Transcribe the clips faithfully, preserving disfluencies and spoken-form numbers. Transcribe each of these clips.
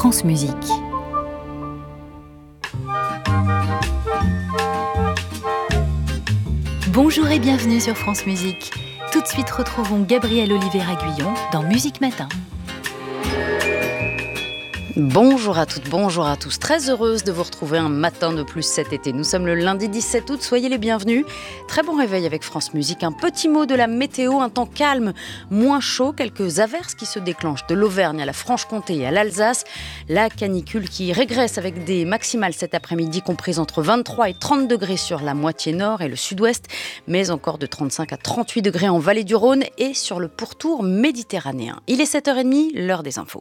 France Musique. Bonjour et bienvenue sur France Musique. Tout de suite, retrouvons Gabrielle Olivier-Aguillon dans Musique Matin. Bonjour à toutes, bonjour à tous. Très heureuse de vous retrouver un matin de plus cet été. Nous sommes le lundi dix-sept août, soyez les bienvenus. Très bon réveil avec France Musique. Un petit mot de la météo, un temps calme, moins chaud, quelques averses qui se déclenchent de l'Auvergne à la Franche-Comté et à l'Alsace. La canicule qui régresse avec des maximales cet après-midi comprises entre vingt-trois et trente degrés sur la moitié nord et le sud-ouest, mais encore de trente-cinq à trente-huit degrés en vallée du Rhône et sur le pourtour méditerranéen. Il est sept heures trente, l'heure des infos.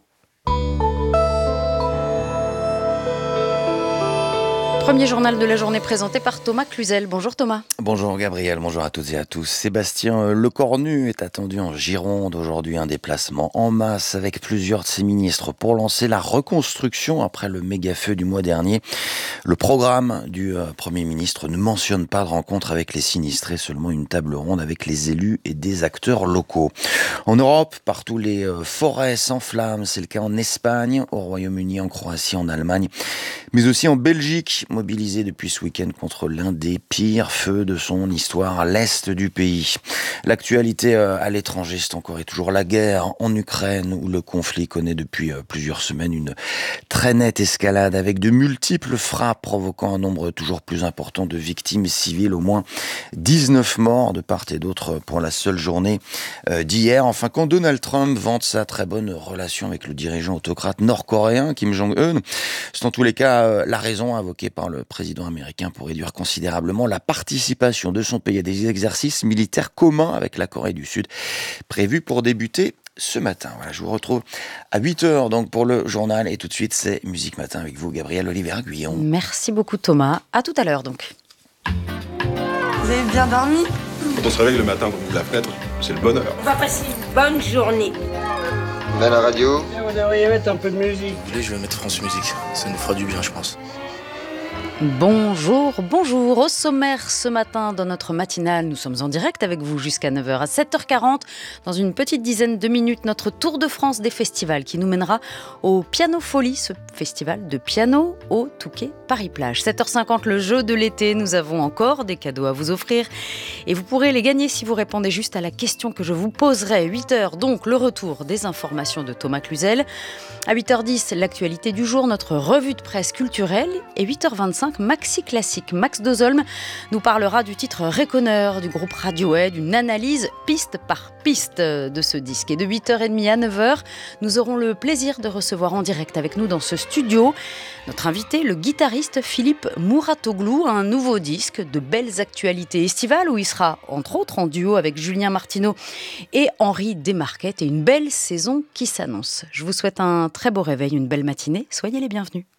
Premier journal de la journée présenté par Thomas Cluzel. Bonjour Thomas. Bonjour Gabriel, bonjour à toutes et à tous. Sébastien Lecornu est attendu en Gironde aujourd'hui, un déplacement en masse avec plusieurs de ses ministres pour lancer la reconstruction après le méga-feu du mois dernier. Le programme du Premier ministre ne mentionne pas de rencontre avec les sinistrés, seulement une table ronde avec les élus et des acteurs locaux. En Europe, partout les forêts s'enflamment, c'est le cas en Espagne, au Royaume-Uni, en Croatie, en Allemagne, mais aussi en Belgique, mobilisé depuis ce week-end contre l'un des pires feux de son histoire à l'est du pays. L'actualité à l'étranger, c'est encore et toujours la guerre en Ukraine, où le conflit connaît depuis plusieurs semaines une très nette escalade avec de multiples frappes provoquant un nombre toujours plus important de victimes civiles, au moins dix-neuf morts de part et d'autre pour la seule journée d'hier. Enfin, quand Donald Trump vante sa très bonne relation avec le dirigeant autocrate nord-coréen Kim Jong-un, c'est en tous les cas la raison invoquée par le président américain pour réduire considérablement la participation de son pays à des exercices militaires communs avec la Corée du Sud, prévus pour débuter ce matin. Voilà, je vous retrouve à huit heures donc pour le journal et tout de suite c'est Musique Matin avec vous, Gabrielle Olivier-Aguillon. Merci beaucoup Thomas, à tout à l'heure donc. Vous avez bien dormi ? Quand on se réveille le matin, qu'on ouvre la fenêtre, c'est le bonheur. On va passer une bonne journée. On a la radio. Vous devriez mettre un peu de musique. Allez, je vais mettre France Musique, ça nous fera du bien je pense. Bonjour, bonjour. Au sommaire ce matin dans notre matinale, nous sommes en direct avec vous jusqu'à neuf heures. À sept heures quarante, dans une petite dizaine de minutes, notre tour de France des festivals qui nous mènera au Piano Folie, ce festival de piano au Touquet Paris-Plage. sept heures cinquante, le jeu de l'été. Nous avons encore des cadeaux à vous offrir et vous pourrez les gagner si vous répondez juste à la question que je vous poserai. huit heures, donc le retour des informations de Thomas Cluzel. À huit heures dix, l'actualité du jour, notre revue de presse culturelle. Et huit heures vingt-cinq, Maxi Classique. Max Dozolm nous parlera du titre Reconner du groupe Radiohead, une analyse piste par piste de ce disque. Et de huit heures trente à neuf heures, nous aurons le plaisir de recevoir en direct avec nous dans ce studio notre invité, le guitariste Philippe Mouratoglou, un nouveau disque de belles actualités estivales où il sera entre autres en duo avec Julien Martineau et Henri Desmarquettes et une belle saison qui s'annonce. Je vous souhaite un très beau réveil, une belle matinée. Soyez les bienvenus.